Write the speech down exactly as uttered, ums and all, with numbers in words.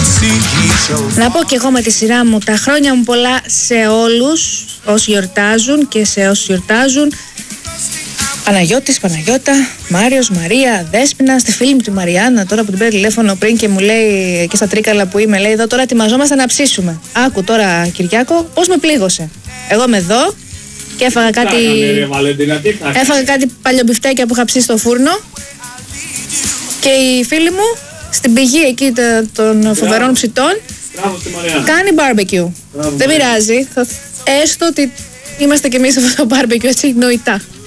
Να πω και εγώ με τη σειρά μου τα χρόνια μου πολλά σε όλους όσοι γιορτάζουν και σε όσοι γιορτάζουν. Παναγιώτης, Παναγιώτα, Μάριος, Μαρία, Δέσποινα, στη φίλη μου τη Μαριάννα τώρα που την πήρε τηλέφωνο πριν και μου λέει εκεί στα Τρίκαλα που είμαι, λέει εδώ τώρα ετοιμαζόμαστε να ψήσουμε. Άκου τώρα Κυριάκο πώς με πλήγωσε. Εγώ είμαι εδώ και έφαγα κάτι, έφαγα κάτι παλιομπιφτέκια που είχα ψήσει στο φούρνο και η φίλη μου στην πηγή εκεί των φοβερών ψητών κάνει barbecue. Δεν πειράζει, έστω ότι είμαστε κι εμείς σε αυτό το barbecue έτσι νοητά.